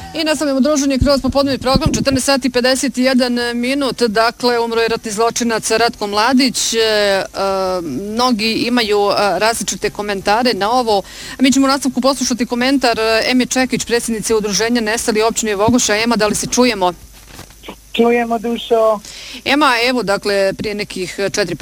I nastavljamo druženje kroz popodnevni program, 14 sati 51 minut, dakle umro je ratni zločinac Ratko Mladić. Mnogi imaju različite komentare na ovo. Mi ćemo u nastavku poslušati komentar Eme Čekić, predsjednice Udruženja Nestali općine Vogoša. Ema, da li se čujemo? Čujemo, Dušo. Ema, evo, dakle, prije nekih 4